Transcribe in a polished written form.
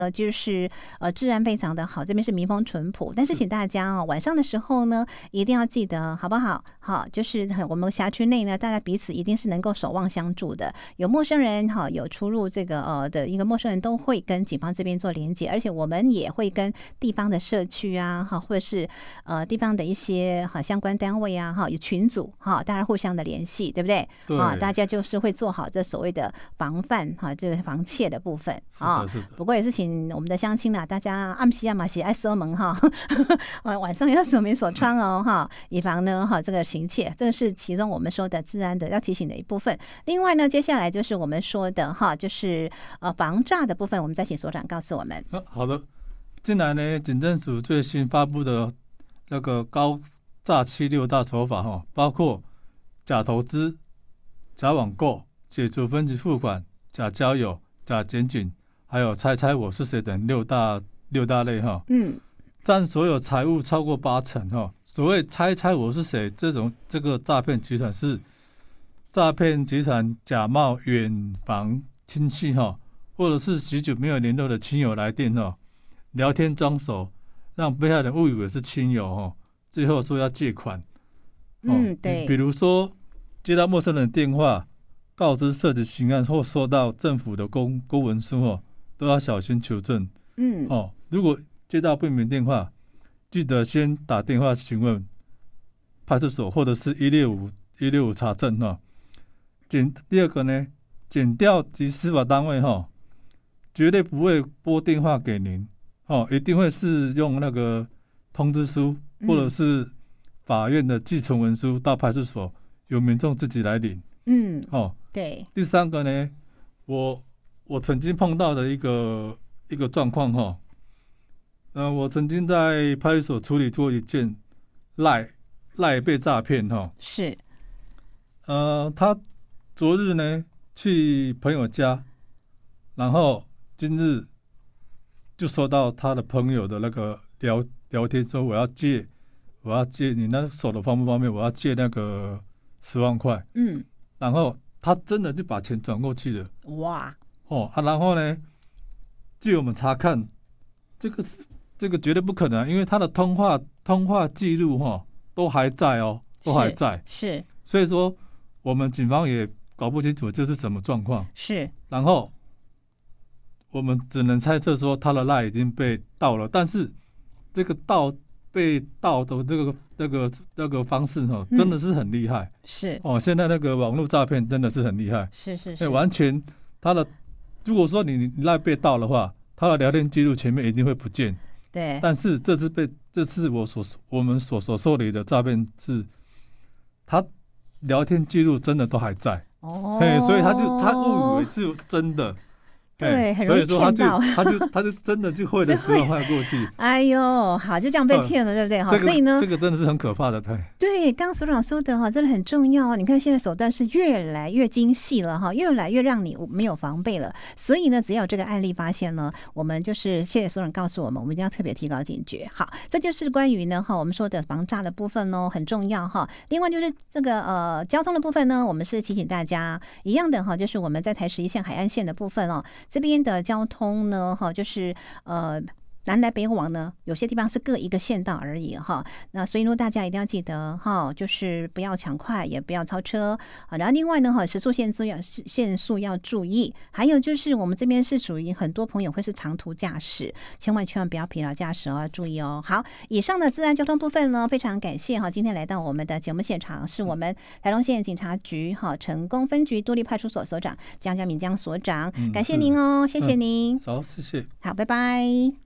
就是治安非常的好，这边是民风淳朴，但是请大家晚上的时候呢，一定要记得好不好？好，就是我们辖区内呢，大家彼此一定是能够守望相助的。有陌生人有出入这个的一个陌生人，都会跟警方这边做连结，而且我们也会跟地方的社区啊，或者是地方的一些相关单位啊，有群组大家互相的联系，对不对？ 对， 大家就是会做好这所谓的防范这个防窃的部分啊。是的。 不过也是请我们的乡亲大家暗时嘛是爱锁门晚上要锁门锁窗哦以防呢这个行窃，这个是其中我们说的治安的要提醒的一部分。另外呢，接下来就是我们说的就是防诈的部分，我们再请所长告诉我们。 好的，近来呢，警政署最新发布的那个高诈欺6大手法包括假投资、假网购、解除分期付款、假交友、假检警，还有猜我是谁等六大类占所有财物超过80%所谓猜我是谁这个诈骗集团是诈骗集团假冒远房亲戚或者是许久没有联络的亲友来电聊天装熟，让被害人误以为是亲友最后说要借款对， 比如说接到陌生人的电话，告知涉及刑案或收到政府的公文书都要小心求证。如果接到不明电话，记得先打电话询问派出所或者是165查证第二个呢，检调及司法单位绝对不会拨电话给您一定会是用那个通知书或者是法院的寄存文书到派出所，由民众自己来领。 对。 第三个呢，我曾经碰到的一个状况我曾经在派出所处理过一件赖被诈骗是他昨日呢去朋友家，然后今日就收到他的朋友的那个聊天说我要借你那手的方不方便，我要借那个10万块。然后他真的就把钱转过去了。 哇然后呢，据我们查看，这个绝对不可能因为他的通话记录都还在都还在。 是， 所以说我们警方也搞不清楚这是什么状况。 是，然后我们只能猜测说他的赖已经被盗了，但是这个被盗的这个方式真的是很厉害。 是现在那个网络诈骗真的是很厉害。 是完全如果说你赖被盗的话，他的聊天记录前面一定会不见。 对， 但是这次我们所受理的诈骗是，他聊天记录真的都还在。所以他误以为是真的。 对，很容易骗到。 他就真的就汇了10万块过去。 哎呦，好，就这样被骗了，对不对？所以呢， 这个真的是很可怕的。 对，刚刚所长说的真的很重要。你看现在手段是越来越精细了越来越让你没有防备了。所以呢，只要有这个案例发现呢，我们就是谢谢所长告诉我们，我们一定要特别提高警觉。好，这就是关于呢我们说的防诈的部分很重要另外就是这个交通的部分呢，我们是提醒大家一样的就是我们在台11线海岸线的部分这边的交通呢就是南来北往呢，有些地方是各一个县道而已那所以呢，大家一定要记得就是不要抢快，也不要超车然后另外呢时速限速要注意，还有就是我们这边是属于很多朋友会是长途驾驶，千万不要疲劳驾驶要注意好，以上的治安交通部分呢，非常感谢今天来到我们的节目现场是我们台东县警察局成功分局都立派出所所长江家敏江所长，感谢您谢谢您。 好，谢谢。 好，拜拜。